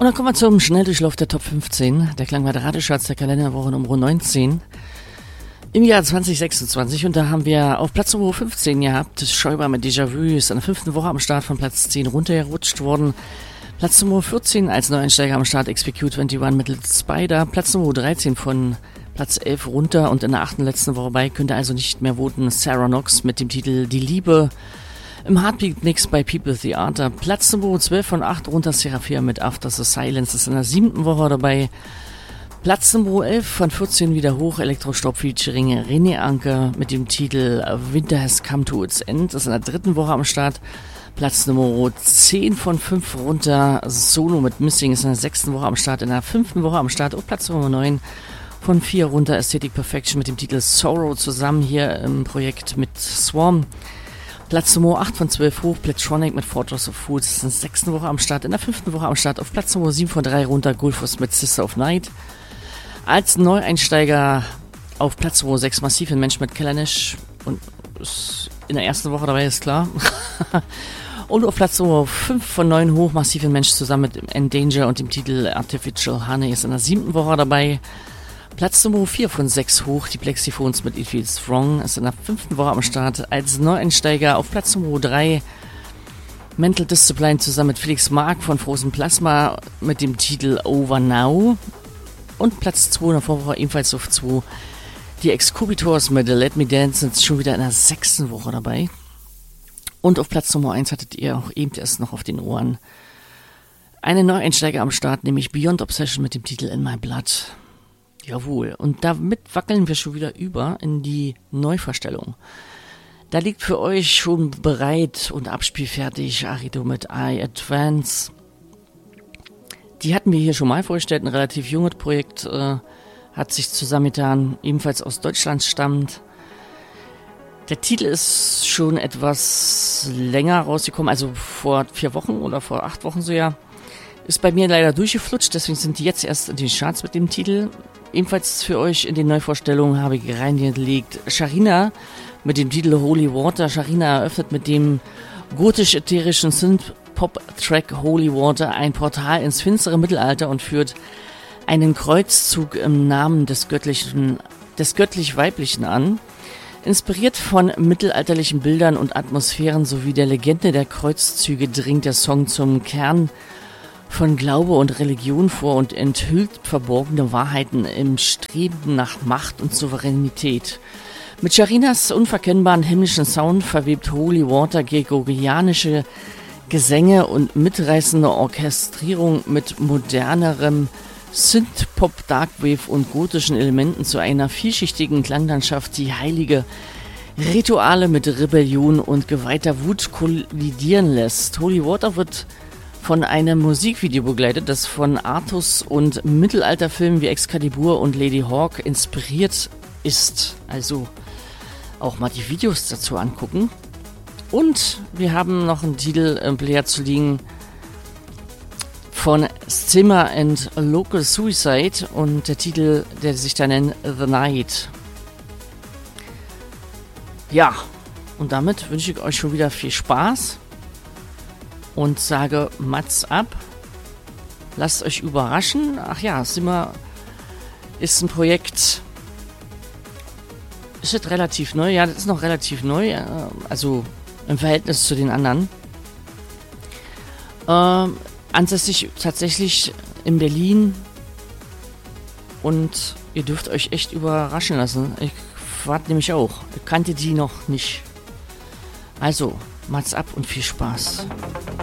Und dann kommen wir zum Schnelldurchlauf der Top 15. Der Klang bei der Radioschatz der Kalenderwoche Nummer 19 im Jahr 2026. Und da haben wir auf Platz Nummer 15 gehabt, Schäuber mit Déjà-vu, ist in der 5. Woche am Start von Platz 10 runtergerutscht worden. Platz Nummer 14 als Neueinsteiger am Start XPQ21 mit Little Spider. Platz Nummer 13 von Platz 11 runter und in der 8. letzten Woche bei, könnt ihr also nicht mehr voten. Sarah Knox mit dem Titel Die Liebe. Im Heartbeat Mix bei People Theater. Platz Nummer 12 von 8 runter, Seraphia mit After the Silence ist in der 7. Woche dabei. Platz Nummer 11 von 14 wieder hoch, Elektrostaub featuring René Anker mit dem Titel Winter Has Come to Its End ist in der 3. Woche am Start. Platz Nummer 10 von 5 runter, Solo mit Missing ist in der 6. Woche am Start, in der 5. Woche am Start. Und Platz Nummer 9 von 4 runter, Aesthetic Perfection mit dem Titel Sorrow zusammen hier im Projekt mit Swarm. Platz Nummer 8 von 12 hoch, Pletronic mit Fortress of Fools ist in der 6. Woche am Start, in der 5. Woche am Start. Auf Platz Nummer 7 von 3 runter, Gulfos mit Sister of Night. Als Neueinsteiger auf Platz Nummer 6 massiv ein Mensch mit Kalanesh und ist in der 1. Woche dabei, ist klar. Und auf Platz Nummer 5 von 9 hoch, massiv ein Mensch zusammen mit Endanger und dem Titel Artificial Honey ist in der 7. Woche dabei. Platz Nummer 4 von 6 hoch, die Plexiphones mit It Feels Strong ist in der 5. Woche am Start. Als Neueinsteiger auf Platz Nummer 3 Mental Discipline zusammen mit Felix Mark von Frozen Plasma mit dem Titel Over Now. Und Platz 2 in der Vorwoche ebenfalls auf 2. Die Excubitors mit Let Me Dance sind schon wieder in der 6. Woche dabei. Und auf Platz Nummer 1 hattet ihr auch eben erst noch auf den Ohren eine Neueinsteiger am Start, nämlich Beyond Obsession mit dem Titel In My Blood. Jawohl, und damit wackeln wir schon wieder über in die Neuverstellung. Da liegt für euch schon bereit und abspielfertig Arido mit I Advance. Die hatten wir hier schon mal vorgestellt, ein relativ junges Projekt, hat sich zusammengetan, ebenfalls aus Deutschland stammt. Der Titel ist schon etwas länger rausgekommen, also vor 4 Wochen oder vor 8 Wochen so ja. Ist bei mir leider durchgeflutscht, deswegen sind die jetzt erst in den Charts mit dem Titel. Ebenfalls für euch in den Neuvorstellungen habe ich reingelegt Sharina mit dem Titel Holy Water. Sharina eröffnet mit dem gotisch-ätherischen Synth-Pop-Track Holy Water ein Portal ins finstere Mittelalter und führt einen Kreuzzug im Namen des göttlich-weiblichen an. Inspiriert von mittelalterlichen Bildern und Atmosphären sowie der Legende der Kreuzzüge dringt der Song zum Kern von Glaube und Religion vor und enthüllt verborgene Wahrheiten im Streben nach Macht und Souveränität. Mit Sharinas unverkennbaren himmlischen Sound verwebt Holy Water gregorianische Gesänge und mitreißende Orchestrierung mit modernerem Synth-Pop, Darkwave und gotischen Elementen zu einer vielschichtigen Klanglandschaft, die heilige Rituale mit Rebellion und geweihter Wut kollidieren lässt. Holy Water wird von einem Musikvideo begleitet, das von Artus und Mittelalterfilmen wie Excalibur und Lady Hawk inspiriert ist. Also auch mal die Videos dazu angucken. Und wir haben noch einen Titel im Player zu liegen von Zimmer and Local Suicide und der Titel, der sich da nennt The Night. Ja, und damit wünsche ich euch schon wieder viel Spaß und sage Mats ab. Lasst euch überraschen. Ach ja, Zimmer ist ein Projekt. Ist jetzt relativ neu. Ja, das ist noch relativ neu. Also im Verhältnis zu den anderen. Ansässig tatsächlich in Berlin. Und ihr dürft euch echt überraschen lassen. Ich warte nämlich auch. Ich kannte die noch nicht. Also, Mats ab und viel Spaß.